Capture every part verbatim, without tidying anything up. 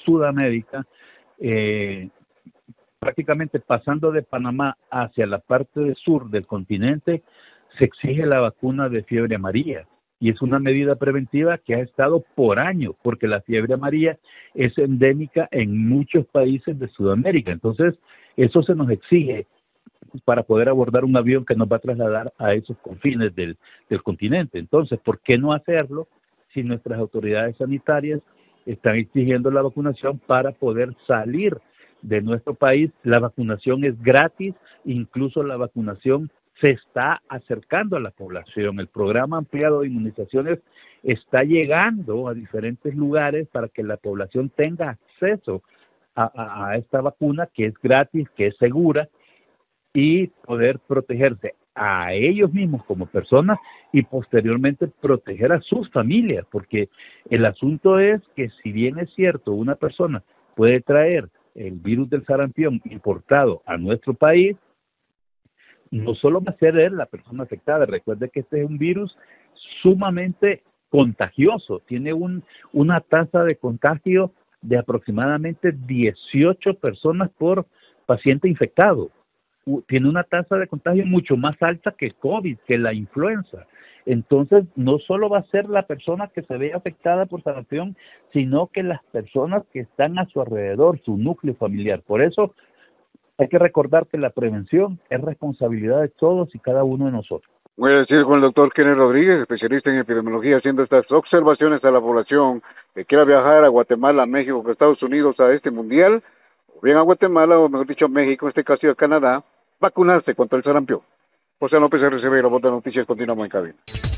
Sudamérica, eh, prácticamente pasando de Panamá hacia la parte sur del continente, se exige la vacuna de fiebre amarilla. Y es una medida preventiva que ha estado por años, porque la fiebre amarilla es endémica en muchos países de Sudamérica. Entonces, eso se nos exige para poder abordar un avión que nos va a trasladar a esos confines del, del continente. Entonces, ¿por qué no hacerlo si nuestras autoridades sanitarias están exigiendo la vacunación para poder salir de nuestro país? La vacunación es gratis, incluso la vacunación se está acercando a la población. El programa ampliado de inmunizaciones está llegando a diferentes lugares para que la población tenga acceso a, a, a esta vacuna, que es gratis, que es segura, y poder protegerse a ellos mismos como personas y posteriormente proteger a sus familias, porque el asunto es que si bien es cierto, una persona puede traer el virus del sarampión importado a nuestro país, no solo va a ser él la persona afectada. Recuerde que este es un virus sumamente contagioso, tiene un, una tasa de contagio de aproximadamente dieciocho personas por paciente infectado. Tiene una tasa de contagio mucho más alta que el COVID, que la influenza. Entonces, no solo va a ser la persona que se ve afectada por sarampión, sino que las personas que están a su alrededor, su núcleo familiar. Por eso, hay que recordar que la prevención es responsabilidad de todos y cada uno de nosotros. Voy a decir con el doctor Kenneth Rodríguez, especialista en epidemiología, haciendo estas observaciones a la población que quiera viajar a Guatemala, a México, a Estados Unidos a este mundial, o bien a Guatemala, o mejor dicho a México, en este caso a Canadá, vacunarse contra el sarampión. José López R C B, la voz de noticias, continuamos en cabina.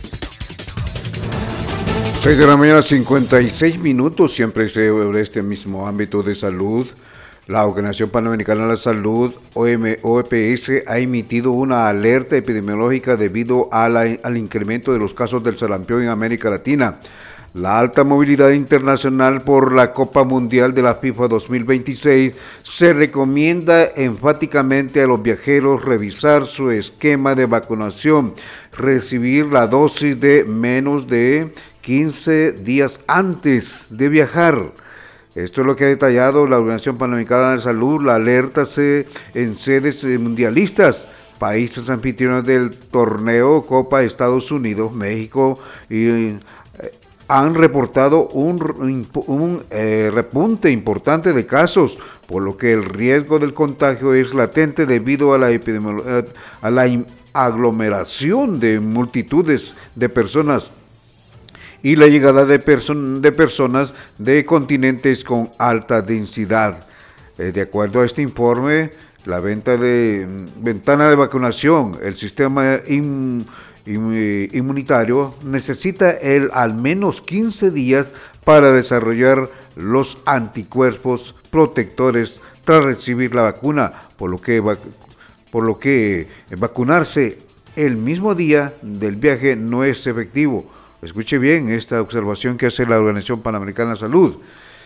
seis de la mañana, cincuenta y seis minutos, siempre sobre este mismo ámbito de salud. La Organización Panamericana de la Salud, O M P S, ha emitido una alerta epidemiológica debido a la, al incremento de los casos del sarampión en América Latina. La alta movilidad internacional por la Copa Mundial de la FIFA dos mil veintiséis se recomienda enfáticamente a los viajeros revisar su esquema de vacunación, recibir la dosis de menos de quince días antes de viajar. Esto es lo que ha detallado la Organización Panamericana de Salud. La alerta se en sedes mundialistas, países anfitriones del torneo Copa Estados Unidos, México y eh, han reportado un, un eh, repunte importante de casos, por lo que el riesgo del contagio es latente debido a la epidemiología, a la aglomeración de multitudes de personas y la llegada de, person- de personas de continentes con alta densidad. Eh, de acuerdo a este informe, la venta de ventana de vacunación, el sistema in, in, inmunitario necesita el al menos quince días para desarrollar los anticuerpos protectores tras recibir la vacuna, por lo que, por lo que vacunarse el mismo día del viaje no es efectivo. Escuche bien esta observación que hace la Organización Panamericana de Salud.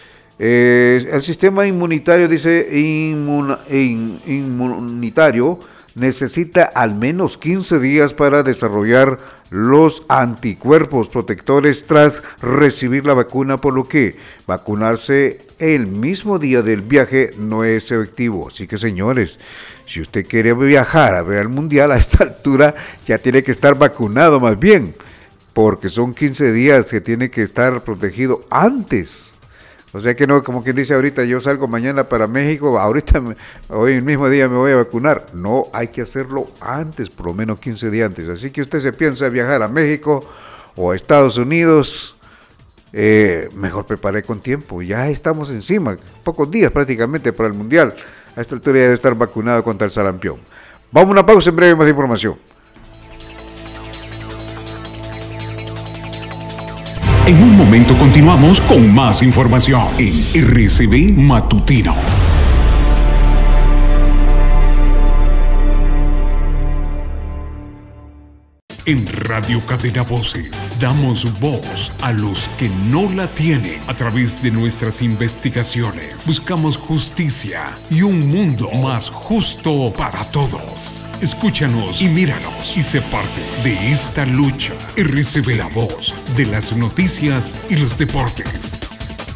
Eh, el sistema inmunitario, dice, inmun, in, inmunitario necesita al menos quince días para desarrollar los anticuerpos protectores tras recibir la vacuna, por lo que vacunarse el mismo día del viaje no es efectivo. Así que, señores, si usted quiere viajar a ver el mundial a esta altura, ya tiene que estar vacunado más bien, porque son quince días que tiene que estar protegido antes. O sea que no, como quien dice ahorita, yo salgo mañana para México, ahorita, me, hoy el mismo día me voy a vacunar. No, hay que hacerlo antes, por lo menos quince días antes. Así que usted se piensa viajar a México o a Estados Unidos, eh, mejor prepare con tiempo. Ya estamos encima, pocos días prácticamente para el Mundial. A esta altura ya debe estar vacunado contra el sarampión. Vamos a una pausa, en breve más información. En un momento continuamos con más información en R C B Matutino. En Radio Cadena Voces damos voz a los que no la tienen. A través de nuestras investigaciones buscamos justicia y un mundo más justo para todos. Escúchanos y míranos y sé parte de esta lucha. R C B, la voz de las noticias y los deportes.